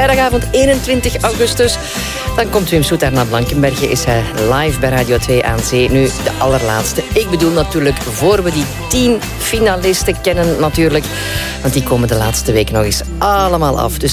vrijdagavond 21 augustus. Dan komt Wim Soetaert naar Blankenberge. Is hij live bij Radio 2 aan Zee. Nu de allerlaatste. Ik bedoel natuurlijk voor we die 10 finalisten kennen natuurlijk. Want die komen de laatste week nog eens allemaal af. Dus